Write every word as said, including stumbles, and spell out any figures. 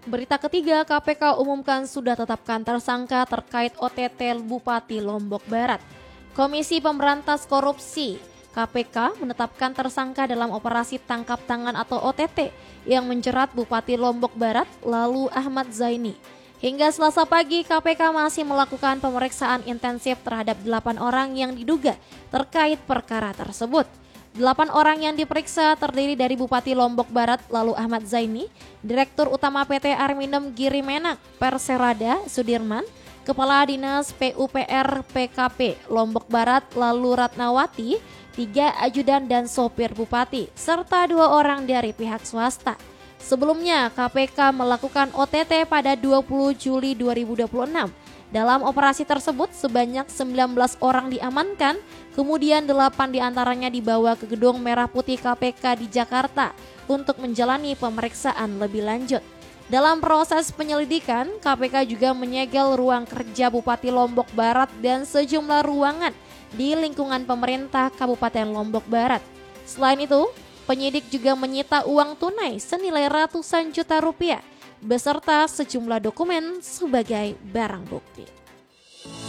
Berita ketiga, K P K umumkan sudah tetapkan tersangka terkait O T T Bupati Lombok Barat. Komisi Pemberantas Korupsi K P K menetapkan tersangka dalam operasi tangkap tangan atau O T T yang menjerat Bupati Lombok Barat lalu Ahmad Zaini. Hingga Selasa pagi, K P K masih melakukan pemeriksaan intensif terhadap delapan orang yang diduga terkait perkara tersebut. Delapan orang yang diperiksa terdiri dari Bupati Lombok Barat lalu Ahmad Zaini, Direktur Utama P T Arminem Giri Menak, Perserada Sudirman, Kepala Dinas P U P R P K P Lombok Barat lalu Ratnawati, tiga ajudan dan sopir Bupati, serta dua orang dari pihak swasta. Sebelumnya, K P K melakukan O T T pada dua puluh Juli dua ribu dua puluh enam. Dalam operasi tersebut, sebanyak sembilan belas orang diamankan, kemudian delapan diantaranya dibawa ke Gedung Merah Putih K P K di Jakarta untuk menjalani pemeriksaan lebih lanjut. Dalam proses penyelidikan, K P K juga menyegel ruang kerja Bupati Lombok Barat dan sejumlah ruangan di lingkungan pemerintah Kabupaten Lombok Barat. Selain itu, penyidik juga menyita uang tunai senilai ratusan juta rupiah beserta sejumlah dokumen sebagai barang bukti.